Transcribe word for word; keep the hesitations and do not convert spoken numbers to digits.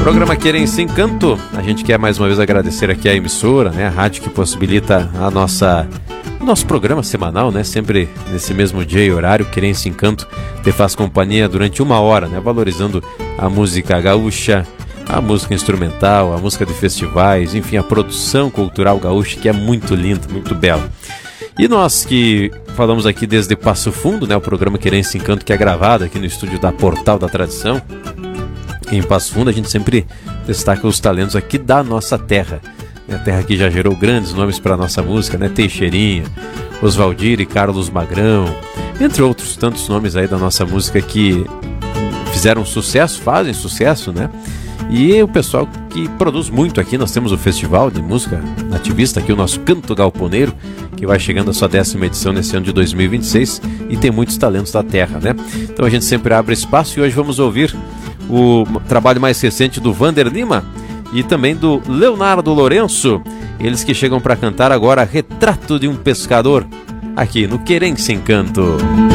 Programa Querência Encanto. A gente quer mais uma vez agradecer aqui a emissora, né, a rádio que possibilita a nossa, o nosso programa semanal, né, sempre nesse mesmo dia e horário. Querência Encanto te faz companhia durante uma hora, né, valorizando a música gaúcha, a música instrumental, a música de festivais, enfim, a produção cultural gaúcha, que é muito linda, muito bela. E nós que falamos aqui desde Passo Fundo, né, o programa Querência Encanto, que é gravado aqui no estúdio da Portal da Tradição, em Passo Fundo, a gente sempre destaca os talentos aqui da nossa terra. A terra que já gerou grandes nomes para a nossa música, né? Teixeirinha, Oswaldir e Carlos Magrão, entre outros tantos nomes aí da nossa música que fizeram sucesso, fazem sucesso, né? E o pessoal que produz muito aqui, nós temos o Festival de Música Nativista, aqui o nosso Canto Galponeiro, que vai chegando à sua décima edição nesse ano de dois mil e vinte e seis, e tem muitos talentos da terra, né? Então a gente sempre abre espaço e hoje vamos ouvir o trabalho mais recente do Vander Lima e também do Leonardo Lourenço, eles que chegam para cantar agora Retrato de um Pescador, aqui no Querência Encanto.